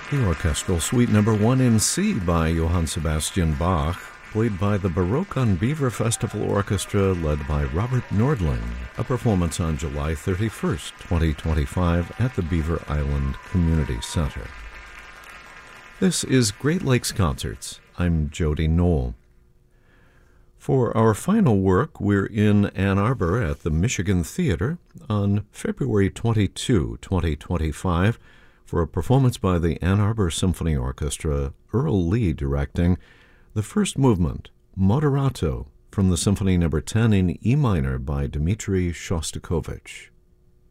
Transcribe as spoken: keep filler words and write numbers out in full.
The orchestral suite number one in C by Johann Sebastian Bach, played by the Baroque on Beaver Festival Orchestra led by Robert Nordling, a performance on July thirty-first, twenty twenty-five at the Beaver Island Community Center. This is Great Lakes Concerts. I'm Jody Knoll. For our final work, we're in Ann Arbor at the Michigan Theater on February twenty-second, twenty twenty-five, for a performance by the Ann Arbor Symphony Orchestra, Earl Lee directing, the first movement, Moderato, from the Symphony number ten in E minor by Dmitri Shostakovich.